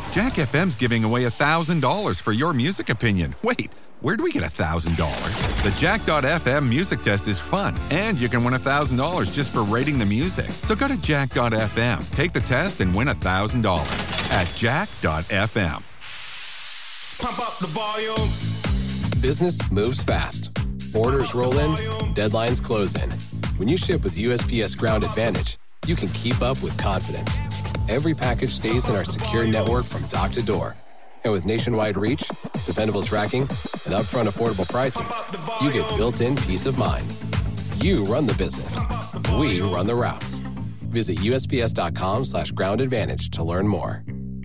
Jack FM's giving away $1,000 for your music opinion. Wait, where do we get $1,000? The Jack.fm music test is fun, and you can win $1,000 just for rating the music. So go to Jack.fm, take the test, and win $1,000 at Jack.fm. Pump up the volume. Business moves fast. Orders roll in, deadlines close in. When you ship with USPS Ground Advantage, you can keep up with confidence. Every package stays in our secure network from dock to door. And with nationwide reach, dependable tracking, and upfront affordable pricing, you get built-in peace of mind. You run the business. We run the routes. Visit USPS.com/Ground Advantage to learn more.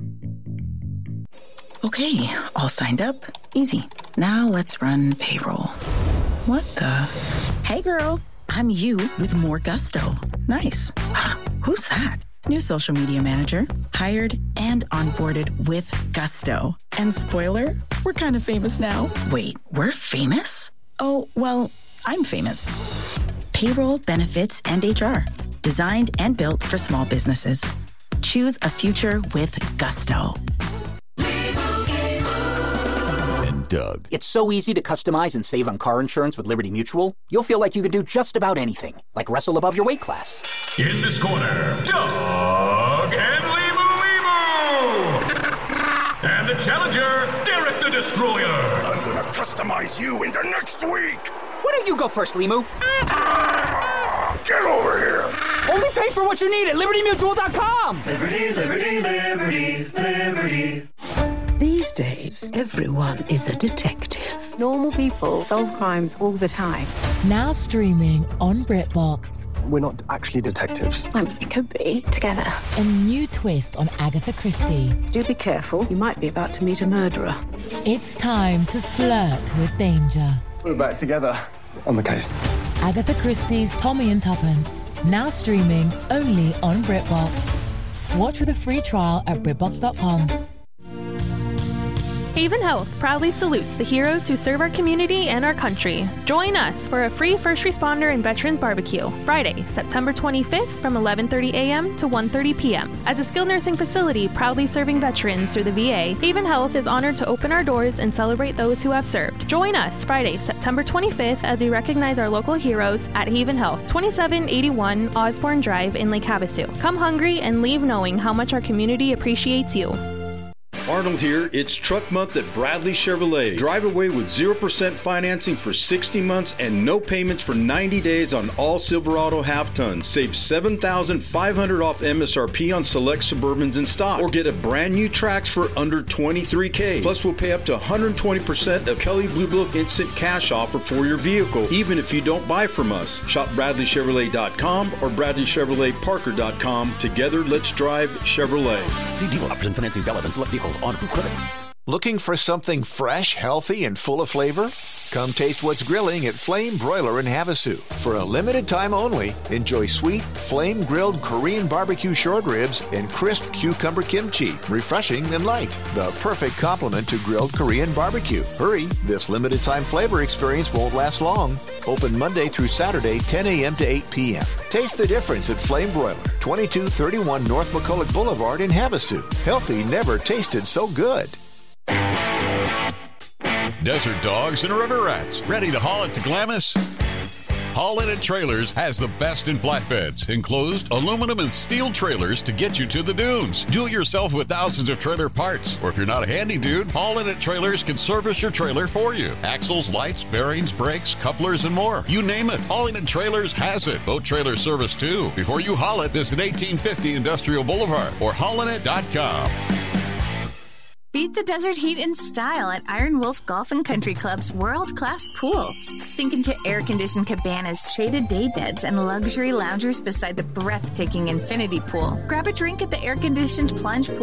Okay, all signed up. Easy. Now let's run payroll. What the? Hey girl, I'm you with more gusto. Nice. Who's that? New social media manager. Hired and onboarded with gusto. And spoiler, we're kind of famous now. Wait, we're famous? Oh, well, I'm famous. Payroll, benefits, and HR. Designed and built for small businesses. Choose a future with gusto. Doug. It's so easy to customize and save on car insurance with Liberty Mutual. You'll feel like you can do just about anything, like wrestle above your weight class. In this corner, Doug and Limu. And the challenger, Derek the Destroyer. I'm gonna customize you into next week. Why don't you go first, Limu? Get over here. Only pay for what you need at LibertyMutual.com. Liberty, liberty, liberty, liberty. These days, everyone is a detective. Normal people solve crimes all the time. Now streaming on BritBox. We're not actually detectives. I mean, we could be together. A new twist on Agatha Christie. Do be careful. You might be about to meet a murderer. It's time to flirt with danger. We're back together on the case. Agatha Christie's Tommy and Tuppence. Now streaming only on BritBox. Watch with a free trial at BritBox.com. Haven Health proudly salutes the heroes who serve our community and our country. Join us for a free first responder and veterans barbecue, Friday, September 25th from 11:30 a.m. to 1:30 p.m. As a skilled nursing facility proudly serving veterans through the VA, Haven Health is honored to open our doors and celebrate those who have served. Join us Friday, September 25th as we recognize our local heroes at Haven Health, 2781 Osborne Drive in Lake Havasu. Come hungry and leave knowing how much our community appreciates you. Arnold here. It's Truck Month at Bradley Chevrolet. Drive away with 0% financing for 60 months and no payments for 90 days on all Silverado half-tons. Save $7,500 off MSRP on select Suburbans in stock. Or get a brand new Trax for under $23,000. Plus, we'll pay up to 120% of Kelley Blue Book instant cash offer for your vehicle, even if you don't buy from us. Shop BradleyChevrolet.com or BradleyChevroletParker.com. Together, let's drive Chevrolet. See dealer offers and financing valid on select vehicles on approved credit. Looking for something fresh, healthy, and full of flavor? Come taste what's grilling at Flame Broiler in Havasu. For a limited time only, enjoy sweet, flame-grilled Korean barbecue short ribs and crisp cucumber kimchi, refreshing and light. The perfect complement to grilled Korean barbecue. Hurry, this limited time flavor experience won't last long. Open Monday through Saturday, 10 a.m. to 8 p.m. Taste the difference at Flame Broiler, 2231 North McCulloch Boulevard in Havasu. Healthy never tasted so good. Desert dogs and river rats. Ready to haul it to Glamis? Haul It at Trailers has the best in flatbeds, enclosed aluminum and steel trailers to get you to the dunes. Do it yourself with thousands of trailer parts. Or if you're not a handy dude, Haul It at Trailers can service your trailer for you. Axles, lights, bearings, brakes, couplers, and more. You name it, Hauling It Trailers has it. Boat trailer service too. Before you haul it, visit 1850 Industrial Boulevard or haulinit.com. Beat the desert heat in style at Iron Wolf Golf and Country Club's world-class pools. Sink into air-conditioned cabanas, shaded day beds, and luxury loungers beside the breathtaking infinity pool. Grab a drink at the air-conditioned plunge pool